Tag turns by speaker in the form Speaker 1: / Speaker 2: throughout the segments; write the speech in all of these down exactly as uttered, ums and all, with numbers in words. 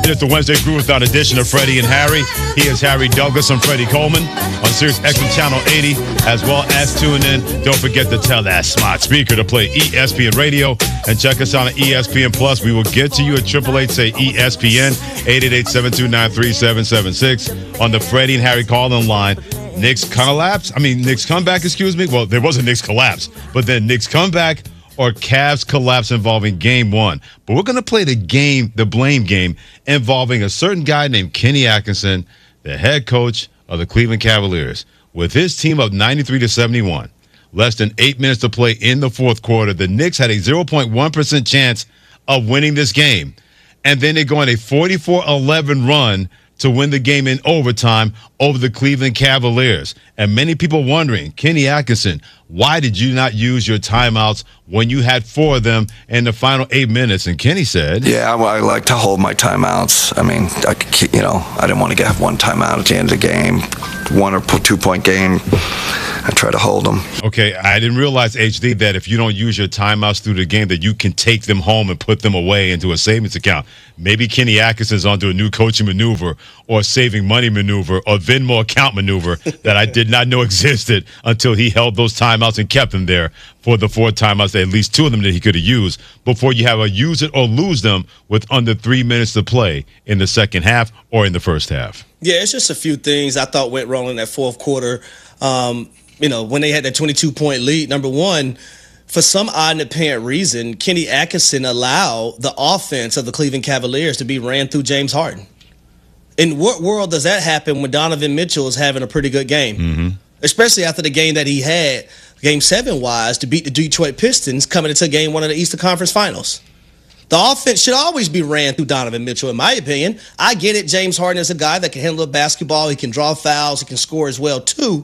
Speaker 1: It is the Wednesday Groove Thought edition of Freddie and Harry. He is Harry Douglas. I'm Freddie Coleman on Sirius X M Channel eighty, as well as tune in. Don't forget to tell that smart speaker to play E S P N Radio and check us out on E S P N Plus. We will get to you at eight eight eight, say E S P N, eight eight eight, seven two nine, three seven seven six on the Freddie and Harry call-in line. Knicks collapse. I mean, Knicks comeback, excuse me. Well, there was a Knicks collapse, but then Knicks comeback or Cavs collapse involving game one. But we're going to play the game, the blame game, involving a certain guy named Kenny Atkinson, the head coach of the Cleveland Cavaliers. With his team up ninety-three to seventy-one, less than eight minutes to play in the fourth quarter, the Knicks had a zero point one percent chance of winning this game. And then they go on a forty-four eleven run to win the game in overtime over the Cleveland Cavaliers. And many people wondering, Kenny Atkinson, why did you not use your timeouts when you had four of them in the final eight minutes? And Kenny said,
Speaker 2: yeah, well, I like to hold my timeouts. I mean, I could, you know, I didn't want to have one timeout at the end of the game, one or two-point game. I try to hold them.
Speaker 1: Okay, I didn't realize, H D, that if you don't use your timeouts through the game, that you can take them home and put them away into a savings account. Maybe Kenny Atkinson's onto a new coaching maneuver or saving money maneuver or Venmo account maneuver that I did not know existed until he held those timeouts and kept them there for the four timeouts, at least two of them that he could have used before you have a use it or lose them with under three minutes to play in the second half or in the first half.
Speaker 3: Yeah, it's just a few things I thought went wrong in that fourth quarter. Um, you know, when they had that twenty-two point lead, number one, for some odd and apparent reason, Kenny Atkinson allowed the offense of the Cleveland Cavaliers to be ran through James Harden. In what world does that happen when Donovan Mitchell is having a pretty good game? Mm-hmm. Especially after the game that he had, game seven-wise, to beat the Detroit Pistons coming into game one of the Eastern Conference Finals. The offense should always be ran through Donovan Mitchell, in my opinion. I get it. James Harden is a guy that can handle a basketball. He can draw fouls. He can score as well, too.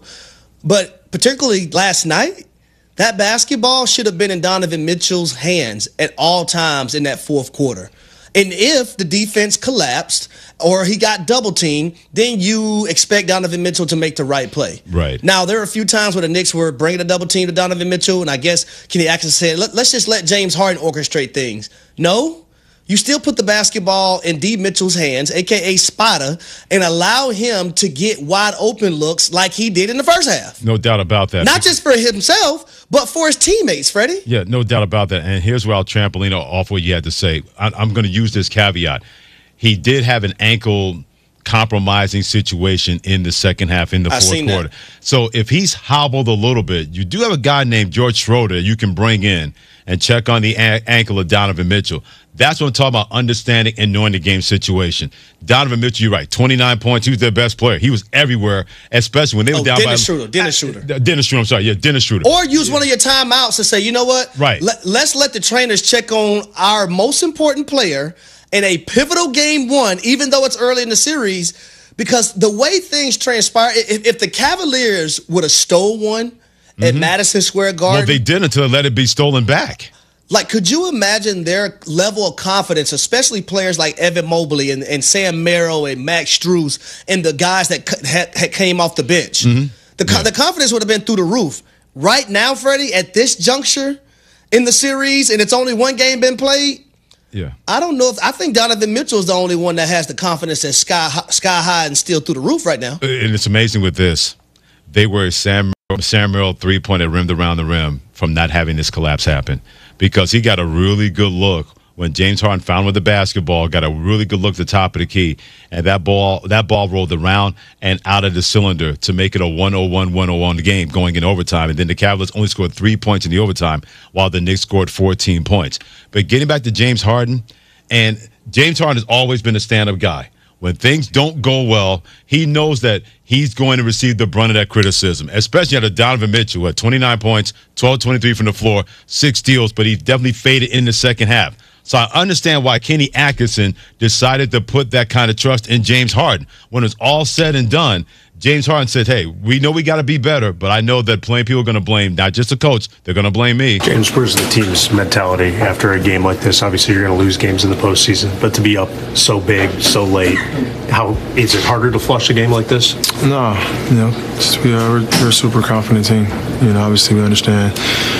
Speaker 3: But particularly last night, that basketball should have been in Donovan Mitchell's hands at all times in that fourth quarter. And if the defense collapsed or he got double teamed, then you expect Donovan Mitchell to make the right play.
Speaker 1: Right.
Speaker 3: Now, there are a few times where the Knicks were bringing a double team to Donovan Mitchell, and I guess Kenny Atkinson said, Let, let's just let James Harden orchestrate things. No. You still put the basketball in D. Mitchell's hands, a k a. Spada, and allow him to get wide open looks like he did in the first half.
Speaker 1: No doubt about that.
Speaker 3: Not just for himself, but for his teammates, Freddie.
Speaker 1: Yeah, no doubt about that. And here's where I'll trampoline off what you had to say. I, I'm going to use this caveat. He did have an ankle compromising situation in the second half, in the
Speaker 3: I've
Speaker 1: fourth quarter. That. So if he's hobbled a little bit, you do have a guy named George Schroeder you can bring in and check on the a- ankle of Donovan Mitchell. That's what I'm talking about, understanding and knowing the game situation. Donovan Mitchell, you're right, twenty-nine points. He was their best player. He was everywhere, especially when they were
Speaker 3: oh,
Speaker 1: down
Speaker 3: Dennis
Speaker 1: by
Speaker 3: Schroeder, Dennis Schroeder.
Speaker 1: Uh, Dennis Schroeder, I'm sorry. Yeah, Dennis Schroeder.
Speaker 3: Or use yeah. one of your timeouts to say, you know what?
Speaker 1: Right.
Speaker 3: Let, let's let the trainers check on our most important player in a pivotal game one, even though it's early in the series, because the way things transpire, if, if the Cavaliers would have stole one mm-hmm. at Madison Square Garden.
Speaker 1: Well, they didn't until they let it be stolen back.
Speaker 3: Like, could you imagine their level of confidence, especially players like Evan Mobley and, and Sam Merrill and Max Strus and the guys that had, had came off the bench? Mm-hmm. The, yeah. the confidence would have been through the roof. Right now, Freddie, at this juncture in the series, and it's only one game been played,
Speaker 1: yeah,
Speaker 3: I don't know if I think Donovan Mitchell is the only one that has the confidence that's sky high, sky high and still through the roof right now.
Speaker 1: And it's amazing with this. They were Sam Sam Merrill three-pointer rimmed around the rim from not having this collapse happen, because he got a really good look when James Harden found with the basketball, got a really good look at the top of the key, and that ball that ball rolled around and out of the cylinder to make it a one oh one one oh one game going in overtime. And then the Cavaliers only scored three points in the overtime while the Knicks scored fourteen points. But getting back to James Harden, and James Harden has always been a stand-up guy. When things don't go well, he knows that he's going to receive the brunt of that criticism, especially out of Donovan Mitchell, who had twenty-nine points, twelve twenty-three from the floor, six steals, but he definitely faded in the second half. So I understand why Kenny Atkinson decided to put that kind of trust in James Harden. When it's all said and done, James Harden said, hey, we know we got to be better, but I know that plenty of people are going to blame not just the coach, they're going to blame me.
Speaker 4: James, where's the team's mentality after a game like this? Obviously, you're going to lose games in the postseason, but to be up so big, so late, how is it harder to flush a game like this?
Speaker 5: No, you know, just we are, we're, we're a super confident team. You know, obviously we understand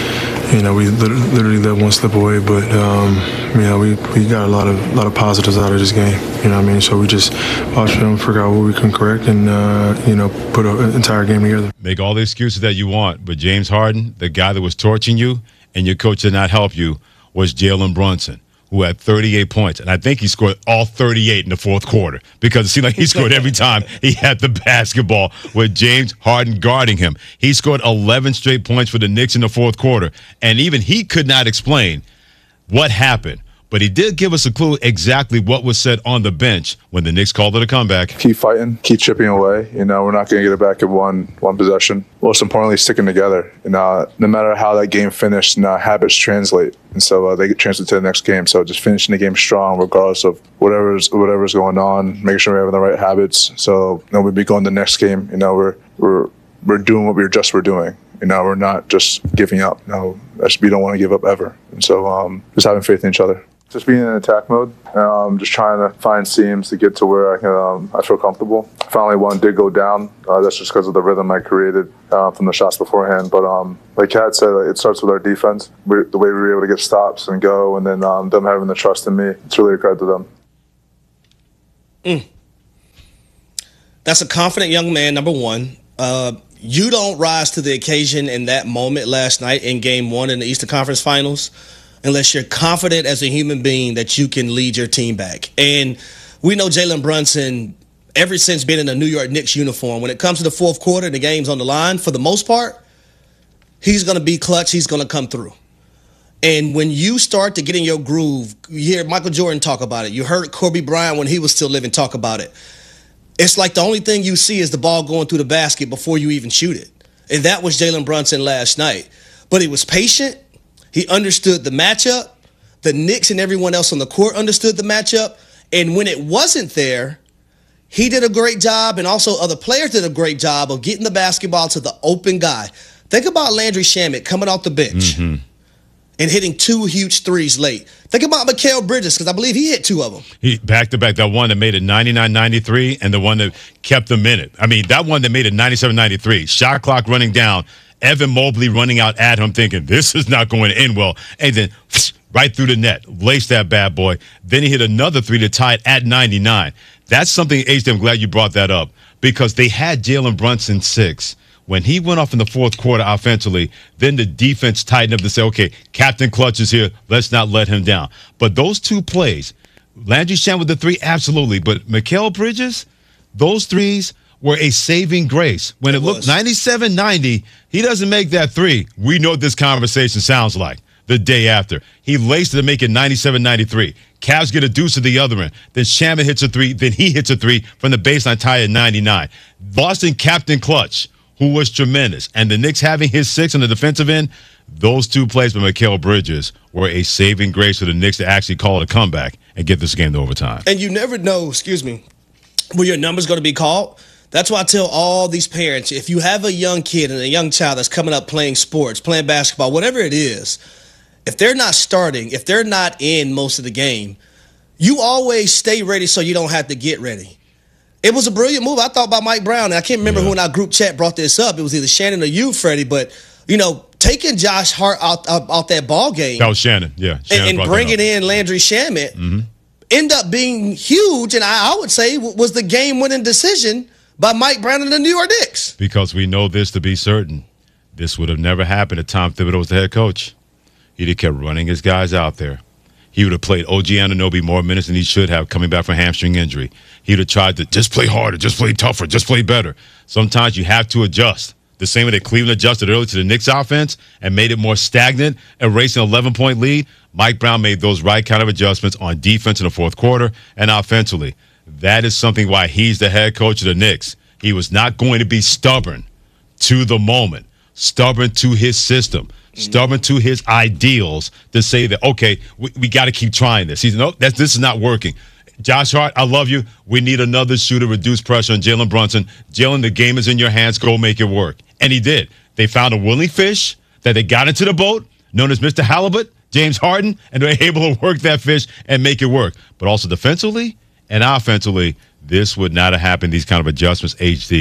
Speaker 5: you know, we literally let one slip away, but um, you know, we, we got a lot of lot of positives out of this game. You know what I mean? So we just watch film, figure out what we can correct, and uh, you know, put an entire game together.
Speaker 1: Make all the excuses that you want, but James Harden, the guy that was torching you and your coach did not help you, was Jalen Brunson, who had thirty-eight points. And I think he scored all thirty-eight in the fourth quarter because it seemed like he scored every time he had the basketball with James Harden guarding him. He scored eleven straight points for the Knicks in the fourth quarter. And even he could not explain what happened. But he did give us a clue exactly what was said on the bench when the Knicks called it a comeback.
Speaker 6: Keep fighting, keep chipping away. You know, we're not going to get it back in one one possession. Most importantly, sticking together. You know, no matter how that game finished, you know, habits translate, and so uh, they get translate to the next game. So just finishing the game strong, regardless of whatever's whatever's going on. Making sure we're having the right habits. So you know, we'll be going to the next game. You know, we're we're we're doing what we were just were doing. You know, we're not just giving up. No, we don't want to give up ever. And so um, just having faith in each other. Just being in attack mode, um, just trying to find seams to get to where I can, um, I feel comfortable. Finally, one did go down. Uh, that's just because of the rhythm I created uh, from the shots beforehand. But um, like Kat said, it starts with our defense. We, the way we were able to get stops and go, and then um, them having the trust in me. It's really a credit to them.
Speaker 3: Mm. That's a confident young man, number one. Uh, you don't rise to the occasion in that moment last night in game one in the Eastern Conference Finals unless you're confident as a human being that you can lead your team back. And we know Jalen Brunson, ever since being in a New York Knicks uniform, when it comes to the fourth quarter and the game's on the line, for the most part, he's going to be clutch. He's going to come through. And when you start to get in your groove, you hear Michael Jordan talk about it. You heard Kobe Bryant when he was still living talk about it. It's like the only thing you see is the ball going through the basket before you even shoot it. And that was Jalen Brunson last night. But he was patient. He understood the matchup. The Knicks and everyone else on the court understood the matchup. And when it wasn't there, he did a great job, and also other players did a great job of getting the basketball to the open guy. Think about Landry Shamet coming off the bench mm-hmm. and hitting two huge threes late. Think about Mikal Bridges, because I believe he hit two of them.
Speaker 1: He back-to-back, that one that made it ninety-nine ninety-three and the one that kept them in it. I mean, that one that made it ninety-seven ninety-three. Shot clock running down. Evan Mobley running out at him thinking, this is not going to end well. And then right through the net, laced that bad boy. Then he hit another three to tie it at ninety-nine. That's something, H D, I'm glad you brought that up, because they had Jalen Brunson six. When he went off in the fourth quarter offensively, then the defense tightened up to say, okay, Captain Clutch is here. Let's not let him down. But those two plays, Landry Shamet with the three, absolutely. But Mikal Bridges, those threes were a saving grace. When it, it looked ninety-seven ninety, he doesn't make that three. We know what this conversation sounds like the day after. He laced it to make it ninety-seven ninety-three. Cavs get a deuce to the other end. Then Shamet hits a three. Then he hits a three from the baseline, tie at ninety-nine. Boston Captain Clutch, who was tremendous. And the Knicks having his six on the defensive end, those two plays by Mikal Bridges were a saving grace for the Knicks to actually call it a comeback and get this game to overtime.
Speaker 3: And you never know, excuse me, where your number's going to be called. That's why I tell all these parents, if you have a young kid and a young child that's coming up playing sports, playing basketball, whatever it is, if they're not starting, if they're not in most of the game, you always stay ready so you don't have to get ready. It was a brilliant move, I thought, by Mike Brown. And I can't remember yeah. who in our group chat brought this up. It was either Shannon or you, Freddie. But, you know, taking Josh Hart out, out, out that ball game.
Speaker 1: That was Shannon, yeah. Shannon
Speaker 3: and and bringing in Landry Shamet mm-hmm. end up being huge. And I, I would say was the game-winning decision by Mike Brown and the New York Knicks.
Speaker 1: Because we know this to be certain. This would have never happened if Tom Thibodeau was the head coach. He'd have kept running his guys out there. He would have played O G Anunoby more minutes than he should have coming back from hamstring injury. He would have tried to just play harder, just play tougher, just play better. Sometimes you have to adjust. The same way that Cleveland adjusted early to the Knicks offense and made it more stagnant, erasing an eleven-point lead, Mike Brown made those right kind of adjustments on defense in the fourth quarter and offensively. That is something why he's the head coach of the Knicks. He was not going to be stubborn to the moment, stubborn to his system, stubborn to his ideals to say that, okay, we, we got to keep trying this. He's no, that's, this is not working. Josh Hart, I love you. We need another shooter, reduce pressure on Jalen Brunson. Jalen, the game is in your hands. Go make it work. And he did. They found a willing fish that they got into the boat, known as Mister Halibut, James Harden, and they were able to work that fish and make it work. But also defensively and offensively, this would not have happened, these kind of adjustments, H D,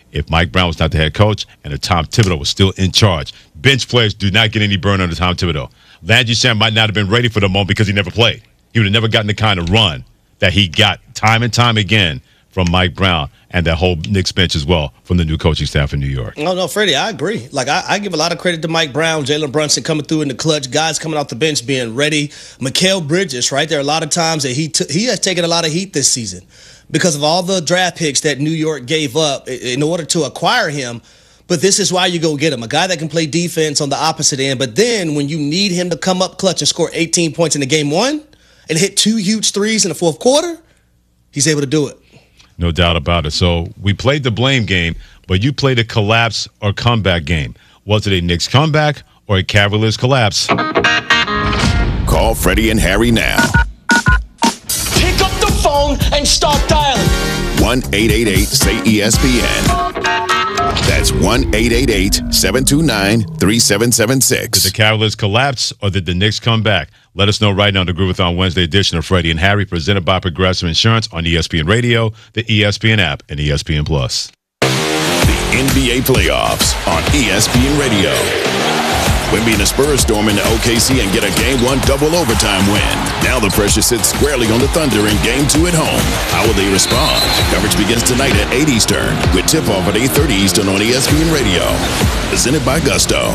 Speaker 1: if Mike Brown was not the head coach and if Tom Thibodeau was still in charge. Bench players do not get any burn under Tom Thibodeau. Landry Shamet might not have been ready for the moment because he never played. He would have never gotten the kind of run that he got time and time again from Mike Brown and that whole Knicks bench as well from the new coaching staff in New York.
Speaker 3: No, no, Freddie, I agree. Like, I, I give a lot of credit to Mike Brown, Jalen Brunson coming through in the clutch, guys coming off the bench being ready. Mikal Bridges, right? There are a lot of times that he t- he has taken a lot of heat this season because of all the draft picks that New York gave up in order to acquire him. But this is why you go get him, a guy that can play defense on the opposite end. But then when you need him to come up clutch and score eighteen points in the game one and hit two huge threes in the fourth quarter, he's able to do it.
Speaker 1: No doubt about it. So we played the blame game, but you played a collapse or comeback game. Was it a Knicks comeback or a Cavaliers collapse?
Speaker 7: Call Freddie and Harry now.
Speaker 8: Pick up the phone and start dialing.
Speaker 7: one eight eight eight say E S P N. That's one eight eight eight seven two nine three seven seven six.
Speaker 1: Did the Cavaliers collapse or did the Knicks come back? Let us know right now on the Groovathon Wednesday edition of Freddie and Harry, presented by Progressive Insurance on E S P N Radio, the E S P N app, and E S P N Plus.
Speaker 7: The N B A playoffs on E S P N Radio. Wemby and the Spurs storm into O K C and get a Game one double overtime win. Now the pressure sits squarely on the Thunder in Game two at home. How will they respond? Coverage begins tonight at eight Eastern with tip-off at eight thirty Eastern on E S P N Radio. Presented by Gusto.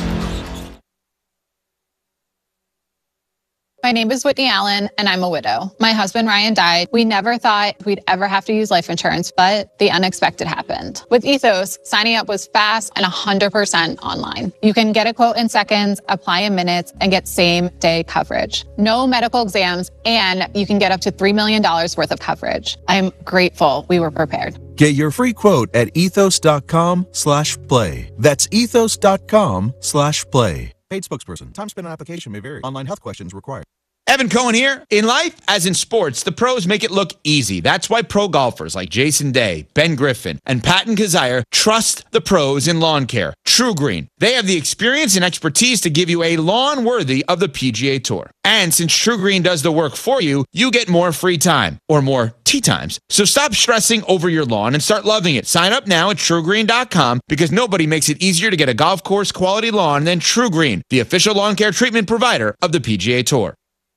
Speaker 9: My name is Whitney Allen, and I'm a widow. My husband, Ryan, died. We never thought we'd ever have to use life insurance, but the unexpected happened. With Ethos, signing up was fast and one hundred percent online. You can get a quote in seconds, apply in minutes, and get same-day coverage. No medical exams, and you can get up to three million dollars worth of coverage. I'm grateful we were prepared.
Speaker 10: Get your free quote at ethos.com slash play. That's ethos.com slash play. Paid spokesperson. Time spent on application may vary. Online health questions required.
Speaker 11: Evan Cohen here. In life, as in sports, the pros make it look easy. That's why pro golfers like Jason Day, Ben Griffin, and Patton Kazire trust the pros in lawn care. True Green. They have the experience and expertise to give you a lawn worthy of the P G A Tour. And since True Green does the work for you, you get more free time, or more tee times. So stop stressing over your lawn and start loving it. Sign up now at true green dot com because nobody makes it easier to get a golf course quality lawn than True Green, the official lawn care treatment provider of the P G A Tour.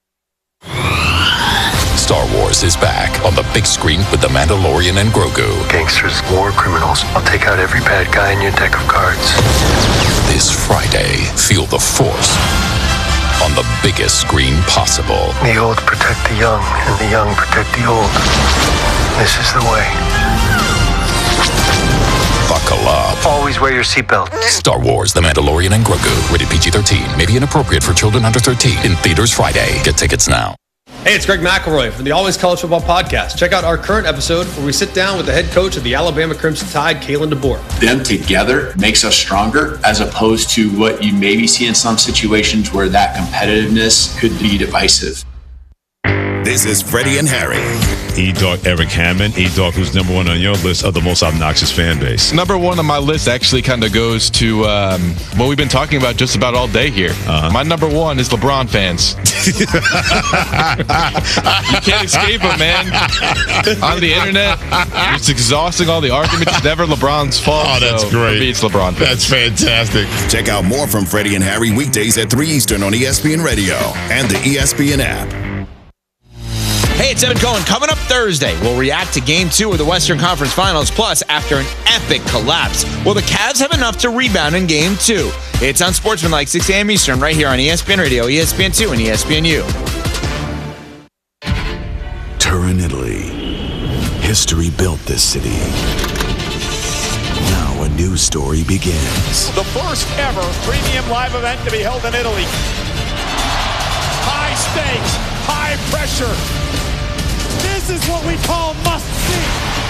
Speaker 7: Star Wars is back on the big screen with The Mandalorian and Grogu.
Speaker 12: Gangsters, war criminals. I'll take out every bad guy in your deck of cards.
Speaker 7: This Friday, feel the Force on the biggest screen possible.
Speaker 12: The old protect the young, and the young protect the old. This is the way.
Speaker 7: Buckle up.
Speaker 12: Always wear your seatbelt.
Speaker 7: Star Wars, The Mandalorian and Grogu. Rated P G thirteen. May be inappropriate for children under thirteen. In theaters Friday. Get tickets now.
Speaker 13: Hey, it's Greg McElroy from the Always College Football Podcast. Check out our current episode where we sit down with the head coach of the Alabama Crimson Tide, Kalen DeBoer.
Speaker 14: Them together makes us stronger, as opposed to what you maybe see in some situations where that competitiveness could be divisive.
Speaker 7: This is Freddie and Harry.
Speaker 1: E-Dog Eric Hammond. E-Dog, who's number one on your list of the most obnoxious fan base?
Speaker 15: Number one on my list actually kind of goes to um, what we've been talking about just about all day here. Uh-huh. My number one is LeBron fans. You can't escape them, man. On the internet, it's exhausting all the arguments. It's never LeBron's fault.
Speaker 1: Oh, that's
Speaker 15: so
Speaker 1: great.
Speaker 15: For me, it's LeBron fans.
Speaker 1: That's fantastic.
Speaker 7: Check out more from Freddie and Harry weekdays at three Eastern on E S P N Radio and the E S P N app.
Speaker 11: Hey, it's Evan Cohen. Coming up Thursday, we'll react to Game two of the Western Conference Finals. Plus, after an epic collapse, will the Cavs have enough to rebound in Game two? It's on Sportsmanlike, six a.m. Eastern, right here on E S P N Radio, E S P N two, and E S P N U.
Speaker 7: Turin, Italy. History built this city. Now a new story begins.
Speaker 16: The first ever premium live event to be held in Italy. High stakes, high pressure. This is what we call must see.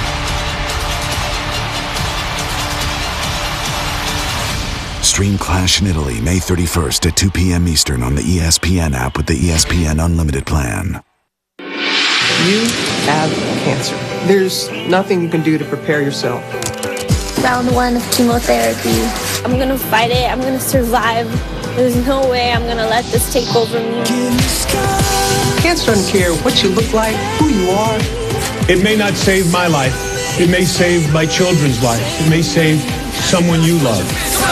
Speaker 7: Stream Clash in Italy May thirty-first at two p.m. Eastern on the E S P N app with the E S P N Unlimited plan.
Speaker 17: You have cancer. There's nothing you can do to prepare yourself.
Speaker 18: Round one of chemotherapy. I'm gonna fight it. I'm gonna survive. There's no way I'm gonna let this take over me.
Speaker 17: Cancer doesn't care what you look like, who you are.
Speaker 19: It may not save my life, It may save my children's lives. It may save someone you love.